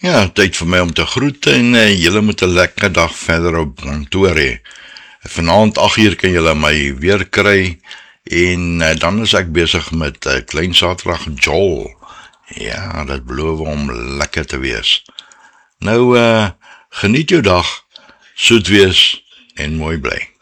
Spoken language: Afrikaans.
Ja, tyd vir my om te groet en julle moet 'n lekker dag verder op kantoor hê. Vanaand 8uur kan julle my weer kry en dan is ek besig met Klein Saterdag Joel. Ja, dit beloof om lekker te wees. Nou, geniet jou dag, soet wees en mooi bly.